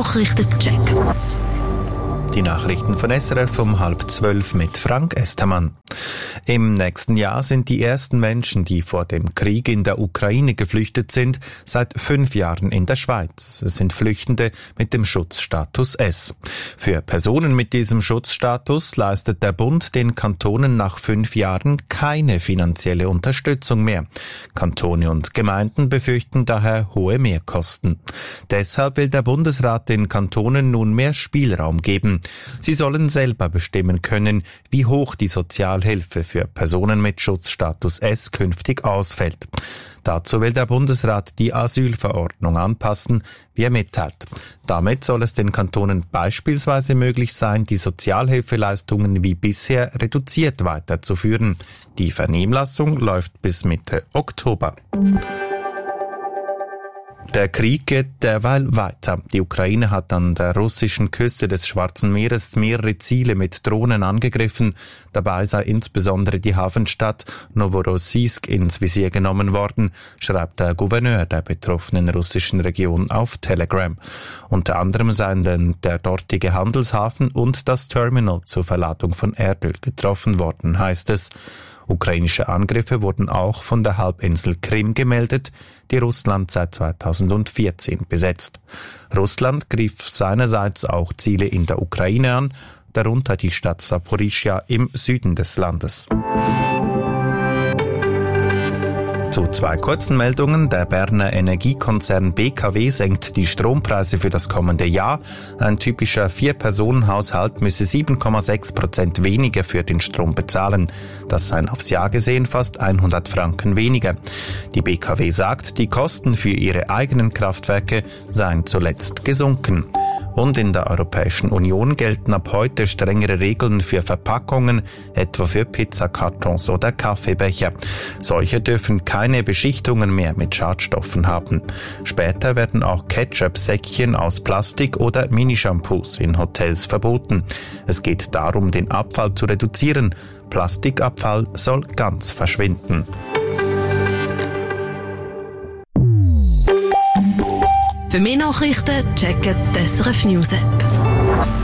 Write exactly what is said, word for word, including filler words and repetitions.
Nachrichtencheck. Die Nachrichten von S R F um halb zwölf mit Frank Estermann. Im nächsten Jahr sind die ersten Menschen, die vor dem Krieg in der Ukraine geflüchtet sind, seit fünf Jahren in der Schweiz. Es sind Flüchtende mit dem Schutzstatus S. Für Personen mit diesem Schutzstatus leistet der Bund den Kantonen nach fünf Jahren keine finanzielle Unterstützung mehr. Kantone und Gemeinden befürchten daher hohe Mehrkosten. Deshalb will der Bundesrat den Kantonen nun mehr Spielraum geben. Sie sollen selber bestimmen können, wie hoch die Sozialhilfe für Personen mit Schutzstatus S künftig ausfällt. Dazu will der Bundesrat die Asylverordnung anpassen, wie er mitteilt. Damit soll es den Kantonen beispielsweise möglich sein, die Sozialhilfeleistungen wie bisher reduziert weiterzuführen. Die Vernehmlassung läuft bis Mitte Oktober. Der Krieg geht derweil weiter. Die Ukraine hat an der russischen Küste des Schwarzen Meeres mehrere Ziele mit Drohnen angegriffen. Dabei sei insbesondere die Hafenstadt Novorossiysk ins Visier genommen worden, schreibt der Gouverneur der betroffenen russischen Region auf Telegram. Unter anderem seien denn der dortige Handelshafen und das Terminal zur Verladung von Erdöl getroffen worden, heißt es. Ukrainische Angriffe wurden auch von der Halbinsel Krim gemeldet, die Russland seit zweitausendvierzehn besetzt. Russland griff seinerseits auch Ziele in der Ukraine an, darunter die Stadt Saporischschja im Süden des Landes. Zu zwei kurzen Meldungen. Der Berner Energiekonzern B K W senkt die Strompreise für das kommende Jahr. Ein typischer Vier-Personen-Haushalt müsse sieben Komma sechs Prozent weniger für den Strom bezahlen. Das seien aufs Jahr gesehen fast hundert Franken weniger. Die B K W sagt, die Kosten für ihre eigenen Kraftwerke seien zuletzt gesunken. Und in der Europäischen Union gelten ab heute strengere Regeln für Verpackungen, etwa für Pizzakartons oder Kaffeebecher. Solche dürfen keine Beschichtungen mehr mit Schadstoffen haben. Später werden auch Ketchup-Säckchen aus Plastik oder Minishampoos in Hotels verboten. Es geht darum, den Abfall zu reduzieren. Plastikabfall soll ganz verschwinden. Für mehr Nachrichten checken die S R F News App.